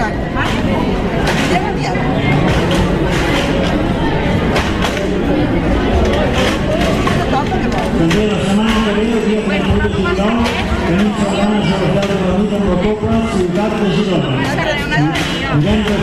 També la setmana que ve, el dia 31 de juliol, tenim celebrant a celebrar la nit amb la Copla Ciutat de Girona. Divendres